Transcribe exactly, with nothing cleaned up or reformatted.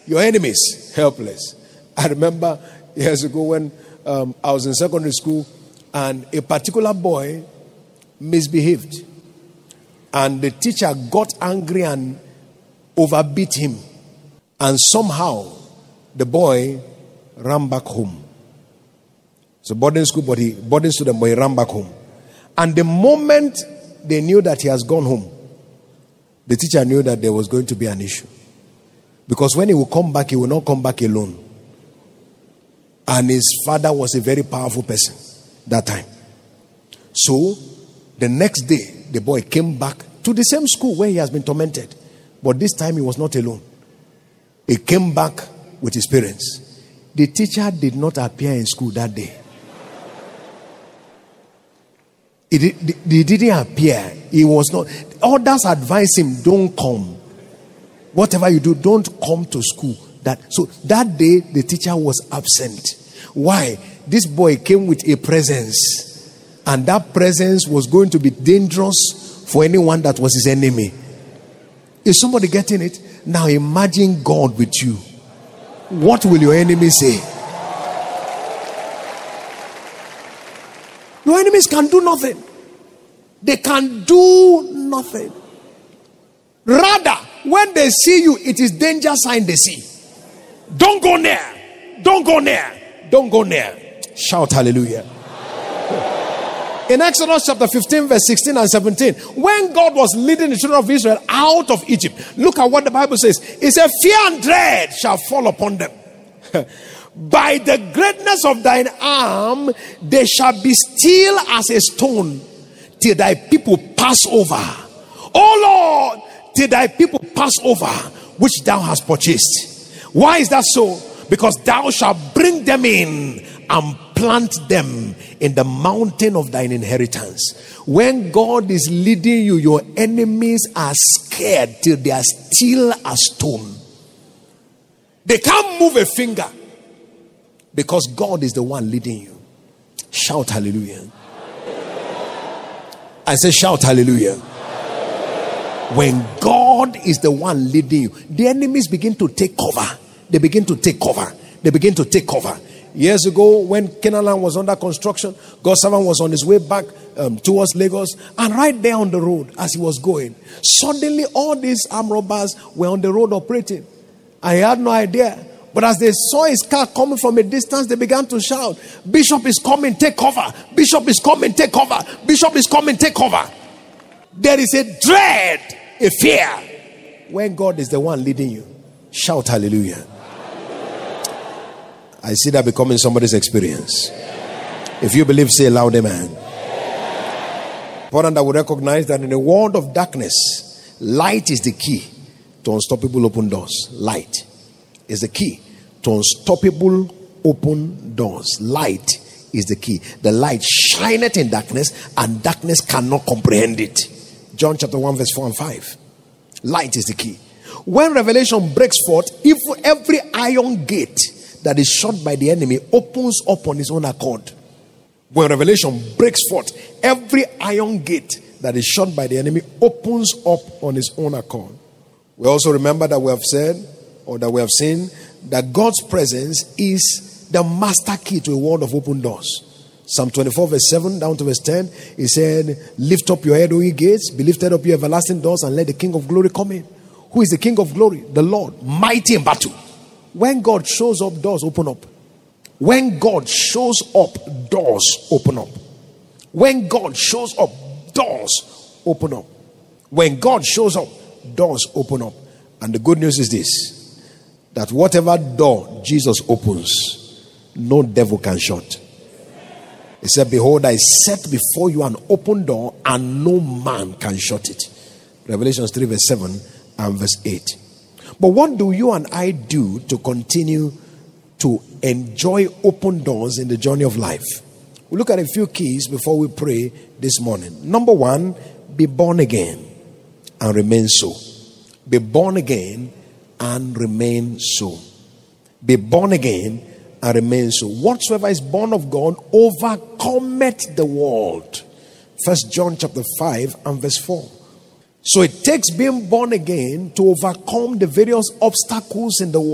Your enemies, helpless. I remember years ago when um, I was in secondary school and a particular boy misbehaved. And the teacher got angry and overbeat him. And somehow the boy ran back home. It's a boarding school, but he boarding student, but he ran back home. And the moment they knew that he has gone home, the teacher knew that there was going to be an issue. Because when he will come back, he will not come back alone. And his father was a very powerful person that time. So the next day, the boy came back to the same school where he has been tormented. But this time he was not alone. He came back with his parents. The teacher did not appear in school that day. He, did, he didn't appear. He was not. Others advised him, don't come. Whatever you do, don't come to school. That so that day the teacher was absent. Why? This boy came with a presence, and that presence was going to be dangerous for anyone that was his enemy. Is somebody getting it? Now imagine God with you. What will your enemy say? Your enemies can do nothing. They can do nothing. Rather, when they see you, it is danger sign they see. Don't go near. Don't go near. Don't go near. Shout hallelujah. In Exodus chapter fifteen, verse sixteen and seventeen, when God was leading the children of Israel out of Egypt, look at what the Bible says. It said, fear and dread shall fall upon them. By the greatness of thine arm, they shall be still as a stone till thy people pass over. Oh Lord, till thy people pass over, which thou hast purchased. Why is that so? Because thou shalt bring them in and plant them in the mountain of thine inheritance. When God is leading you, your enemies are scared till they are still a stone. They can't move a finger because God is the one leading you. Shout hallelujah. I say shout hallelujah. When God is the one leading you, the enemies begin to take cover. They begin to take cover. They begin to take cover. Years ago, when Canaan was under construction, God's servant was on his way back um, towards Lagos, and right there on the road, as he was going, suddenly all these armed robbers were on the road operating. I had no idea. But as they saw his car coming from a distance, they began to shout, Bishop is coming, take cover. Bishop is coming, take cover. Bishop is coming, take cover. There is a dread, a fear, when God is the one leading you. Shout hallelujah. I see that becoming somebody's experience. If you believe, say loud amen. Important that we recognize that in a world of darkness, light is the key to unstoppable open doors. Light is the key to unstoppable open doors. Light is the key. The light shineth in darkness, and darkness cannot comprehend it. John chapter one, verse four and five. Light is the key. When revelation breaks forth, if every iron gate that is shut by the enemy opens up on its own accord. When revelation breaks forth, every iron gate that is shut by the enemy opens up on its own accord. We also remember that we have said, or that we have seen, that God's presence is the master key to a world of open doors. Psalm twenty-four, verse seven down to verse ten, he said, lift up your head, O ye gates, be lifted up, ye everlasting doors, and let the King of glory come in. Who is the King of glory? The Lord, mighty in battle. When God shows up, doors open up. When God shows up, doors open up. When God shows up, doors open up. When God shows up, doors open up. And the good news is this, that whatever door Jesus opens, no devil can shut. He said, behold, I set before you an open door, and no man can shut it. Revelation three, verse seven and verse eight. But what do you and I do to continue to enjoy open doors in the journey of life? We'll look at a few keys before we pray this morning. Number one, be born again and remain so. Be born again and remain so. Be born again and remain so. Whatsoever is born of God overcometh the world. First John chapter five and verse four. So it takes being born again to overcome the various obstacles in the world.